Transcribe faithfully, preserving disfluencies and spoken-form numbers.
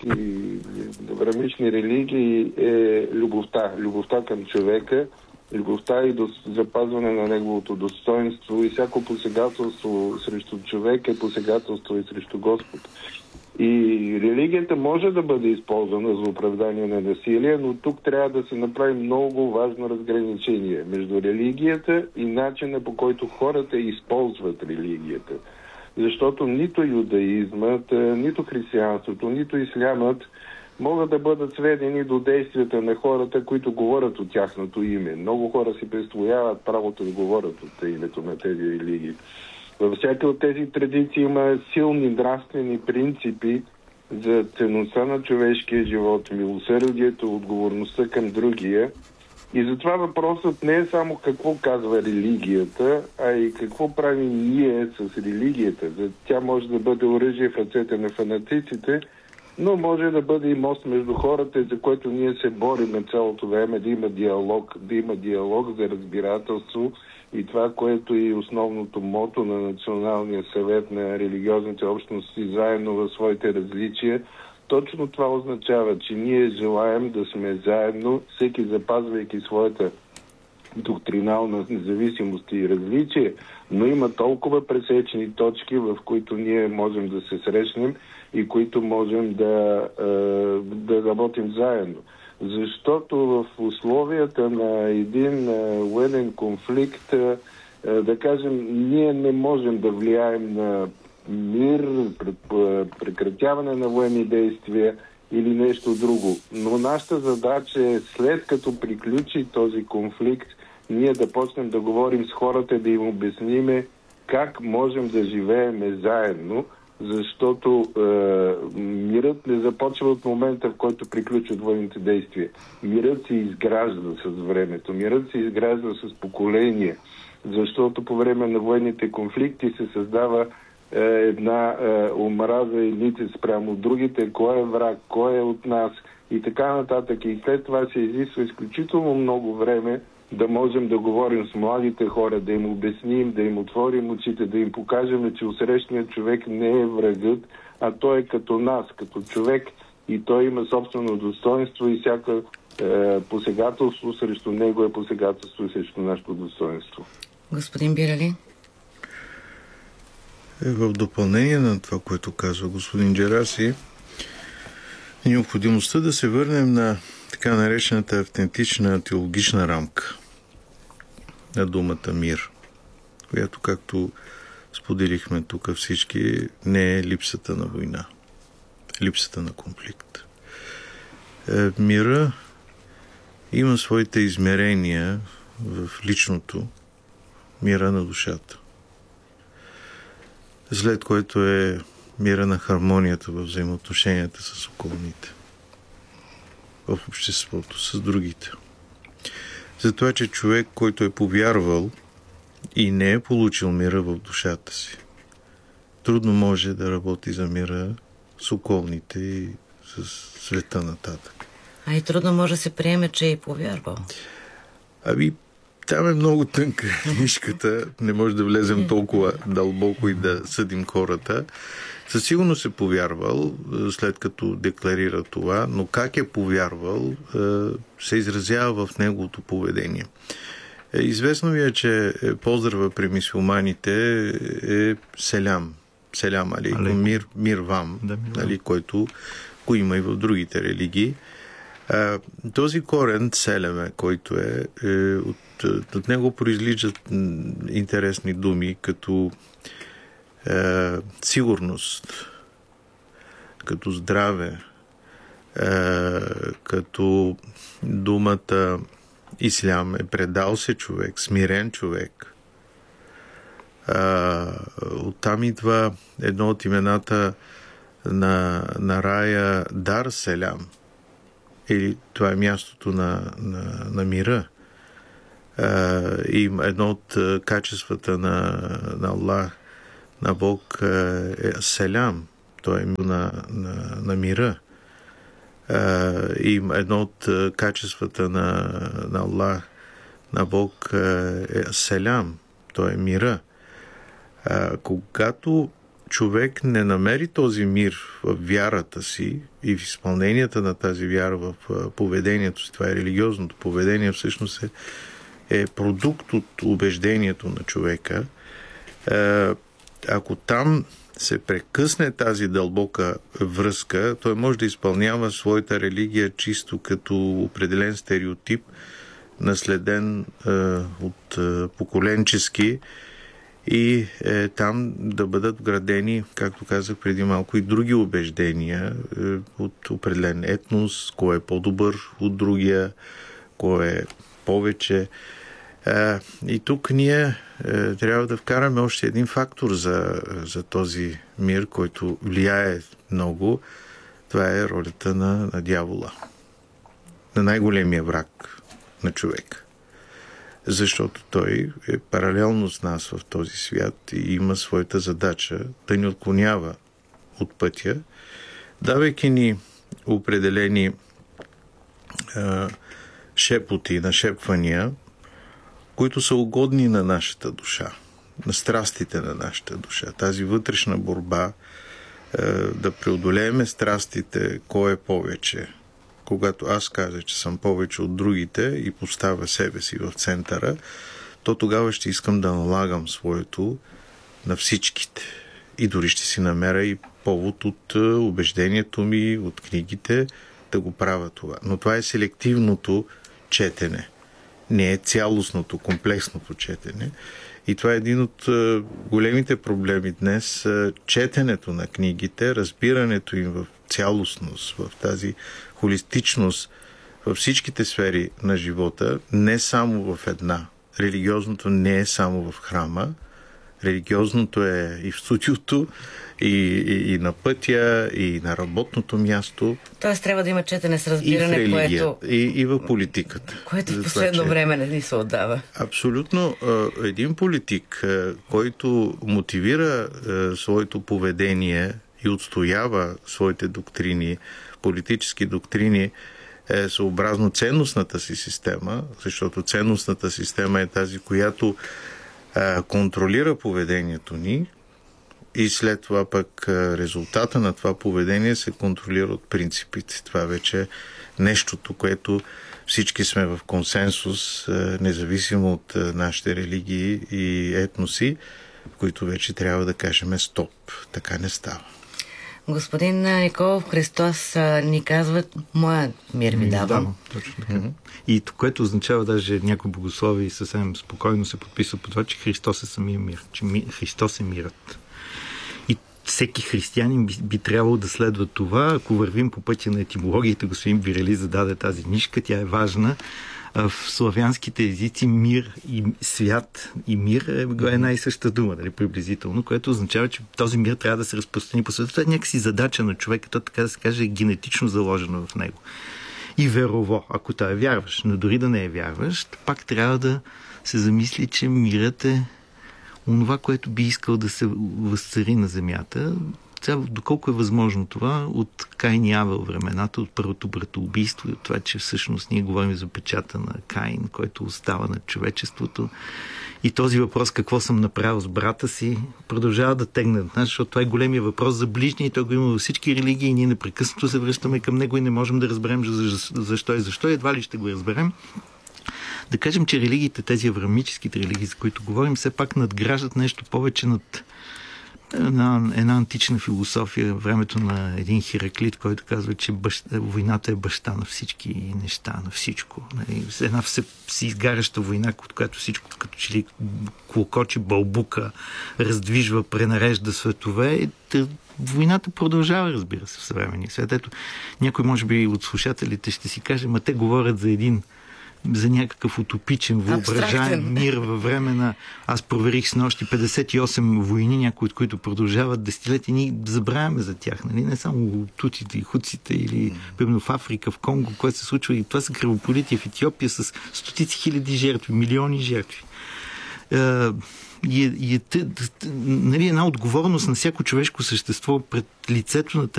всички авраамични религии е любовта. Любовта към човека, любовта и до запазване на неговото достоинство и всяко посегателство срещу човек е посегателство и срещу Господ. И религията може да бъде използвана за оправдание на насилие, но тук трябва да се направи много важно разграничение между религията и начина, по който хората използват религията. Защото нито юдаизмът, нито християнството, нито ислямът могат да бъдат сведени до действията на хората, които говорят от тяхното име. Много хора си присвояват правото да говорят от името на тези религии. Във всяка от тези традиции има силни нравствени принципи за ценността на човешкия живот, милосърдието, отговорността към другия. И затова въпросът не е само какво казва религията, а и какво правим ние с религията. Тя може да бъде оръжие в ръцете на фанатиците, но може да бъде и мост между хората, за което ние се борим цялото време, да има диалог, да има диалог за разбирателство. И това, което е основното мото на Националния съвет на религиозните общности, заедно в своите различия, точно това означава, че ние желаем да сме заедно, всеки запазвайки своята доктринална независимост и различие, но има толкова пресечни точки, в които ние можем да се срещнем и които можем да, да работим заедно. Защото в условията на един военен конфликт, да кажем, ние не можем да влияем на мир, прекратяване на военни действия или нещо друго. Но нашата задача е, след като приключи този конфликт, ние да почнем да говорим с хората, да им обясниме как можем да живеем заедно, защото е, мирът не започва от момента, в който приключват военните действия. Мирът се изгражда с времето, мирът се изгражда с поколения, защото по време на военните конфликти се създава е, една е, омраза и лице спрямо другите, кой е враг, кой е от нас и така нататък. И след това се изисква изключително много време да можем да говорим с младите хора, да им обясним, да им отворим очите, да им покажем, че усрещният човек не е врагът, а той е като нас, като човек и той има собствено достоинство и всяка е, посегателство срещу него е посегателство и срещу нашето достоинство. Господин Бирали? Е, в допълнение на това, което казва господин Джераси, необходимостта да се върнем на така наречената автентична теологична рамка на думата мир, която, както споделихме тук всички, не е липсата на война, липсата на конфликт. Е, мира има своите измерения в личното, мира на душата, след което е мира на хармонията в взаимоотношенията с околните, в обществото, с другите. За това, че човек, който е повярвал и не е получил мира в душата си, трудно може да работи за мира с околните и с света нататък. А и трудно може да се приеме, че е повярвал. Ами, там е много тънка нишката, не може да влезем толкова дълбоко и да съдим хората. Със сигурност е повярвал, след като декларира това, но как е повярвал, се изразява в неговото поведение. Известно ви е, че поздрава при мюсюлманите е селям. Селям, али, мир, мир вам, да, али, който го има и в другите религии. Този корен селеме, който е, е от, от него произличат интересни думи, като е, сигурност, като здраве, е, като думата ислям е предал се човек, смирен човек. Е, оттам идва едно от имената на, на рая Дар Селям. Или това е мястото на, на, на мира. Uh, и едно от uh, качествата на, на Аллах, на Бог uh, е Селям. Той е на, на, на мира. Uh, и едно от uh, качествата на, на Аллах, на Бог uh, е Селям. Той е мира. Uh, когато човек не намери този мир в вярата си и в изпълненията на тази вяра в поведението си, това е религиозното поведение, всъщност е, е продукт от убеждението на човека. Ако там се прекъсне тази дълбока връзка, той може да изпълнява своята религия чисто като определен стереотип, наследен е, от е, поколенчески, и е, там да бъдат вградени, както казах преди малко, и други убеждения е, от определен етнос, кой е по-добър от другия, кой е повече. Е, и тук ние е, трябва да вкараме още един фактор за, за този мир, който влияе много. Това е ролята на, на дявола, на най-големия враг на човек. Защото той е паралелно с нас в този свят и има своята задача да ни отклонява от пътя, давайки ни определени а, шепоти, нашепвания, които са угодни на нашата душа, на страстите на нашата душа. Тази вътрешна борба а, да преодолеем страстите, кой е повече. Когато аз кажа, че съм повече от другите и поставя себе си в центъра, то тогава ще искам да налагам своето на всичките. И дори ще си намеря и повод от убеждението ми, от книгите, да го правя това. Но това е селективното четене. Не е цялостното, комплексното четене. И това е един от големите проблеми днес. Четенето на книгите, разбирането им в цялостност, в тази холистичност във всичките сфери на живота, не само в една. Религиозното не е само в храма. Религиозното е и в студиото, и, и, и на пътя, и на работното място. Тоест трябва да има четене с разбиране, и в религия, което... И, и в политиката. Което в последно това, че... време не ни се отдава. Абсолютно. Един политик, който мотивира своето поведение и отстоява своите доктрини, политически доктрини, е съобразно ценностната си система, защото ценностната система е тази, която е, контролира поведението ни, и след това пък резултата на това поведение се контролира от принципите. Това вече е нещото, което всички сме в консенсус, независимо от нашите религии и етноси, в които вече трябва да кажем стоп. Така не става. Господин Николов, Христос ни казва: моя мир ви давам. Да, точно така. Mm-hmm. И което означава, даже някои богослови съвсем спокойно се подписват по това, че Христос е самия мир, че ми, Христос е мирът. И всеки християнин би, би трябвало да следва това. Ако вървим по пътя на етимологията, господин Бирели зададе тази нишка, тя е важна. В славянските езици мир и свят и мир е една и съща дума, дали, приблизително, което означава, че този мир трябва да се разпространи по света. Това е някакси задача на човека, то така да се каже е генетично заложено в него. И верово, ако това е вярваш, но дори да не е вярваш, пак трябва да се замисли, че мирът е онова, което би искал да се възцари на земята. Сега, доколко е възможно това, от Каин и Авел времената, от първото братоубийство и от това, че всъщност ние говорим за печата на Каин, който остава над човечеството. И този въпрос, какво съм направил с брата си, продължава да тегне от нас, защото това е големия въпрос за ближния и той го има във всички религии и ние непрекъснато се връщаме към него и не можем да разберем защо и защо. Едва ли ще го разберем. Да кажем, че религиите, тези аврамическите религии, за които говорим, все пак надграждат нещо повече над една, една антична философия, времето на един Хераклит, който казва, че баща, войната е баща на всички неща, на всичко. Една все си изгаряща война, от която всичко като че ли клокочи, бълбука, раздвижва, пренарежда светове. И войната продължава, разбира се, в съвременния свет. Ето, някой, може би, от слушателите ще си каже, ма те говорят за един за някакъв утопичен, въображаем мир във време на... Аз проверих с нощи петдесет и осем войни, някои от които продължават десетилетия. Ние забравяме за тях. Нали? Не само тутите и хуците или примерно в Африка, в Конго, което се случва. И това са кръвопролития в Етиопия с стотици хиляди жертви, милиони жертви. И е, и е, нали, една отговорност на всяко човешко същество пред лицето на